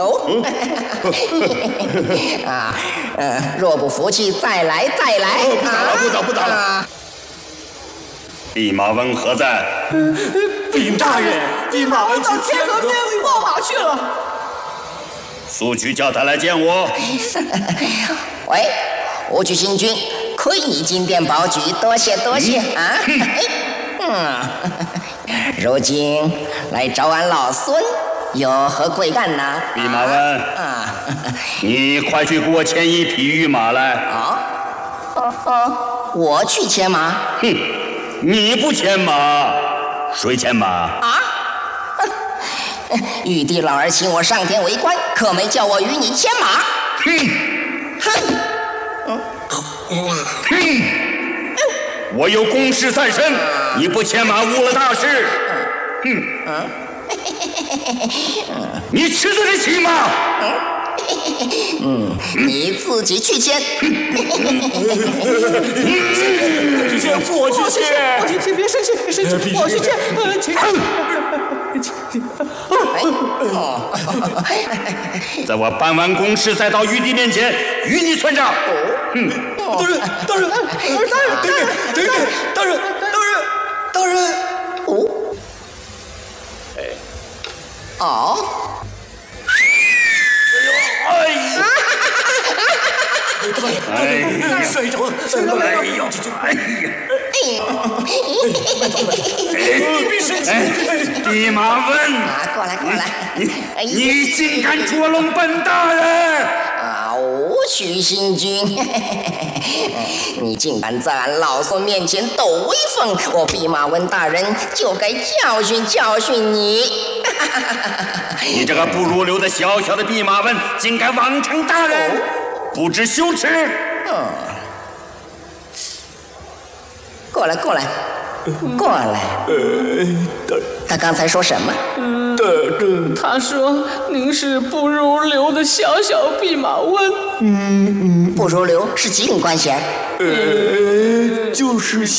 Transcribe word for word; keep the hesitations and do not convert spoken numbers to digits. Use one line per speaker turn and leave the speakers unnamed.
哦，啊，呃，若不服气，再来，再来。
哦，不打了，不打，不打了。
弼马温何在？
禀大人，弼马温
到天河边落马去了。
速去叫他来见我。
喂，武曲星君，亏你金殿保举，多谢多谢啊。嗯，如今来找俺老孙，有何贵干呢？
弼马温，
啊，
你快去给我牵一匹御马来。
啊，哦哦，我去牵马？
哼，你不牵马，谁牵马？
啊？玉帝老儿请我上天为官，可没叫我与你牵马。
哼，
哼，
嗯，哼，我有公事在身，你不牵马误了大事。哼，你吃得起吗？
嗯，你自己去牵。
去牵，我去牵，
我去牵，别生气，别生气，我去牵，请。
在我办完公事，再到玉帝面前与你算账。
嗯，大人，大人，大人，大人，大人，大人，大人，
哦，哦，
哎呀！
哎呀！睡着了，睡着了！哎呦，哎呀！
你别生气！弼马温，
啊，过来，过来！
你你竟敢捉弄本大人！
啊，武曲星君，你竟敢在俺老孙面前抖威风，我弼马温大人就该教训教训你！
你这个不入流的小小的弼马温，竟敢妄称大人，不知羞耻！
嗯，过来，过来，过来。他刚才说什么？
嗯，他说您是不入流的小小弼马温。
嗯嗯，不入流是几品官衔？
呃，就是。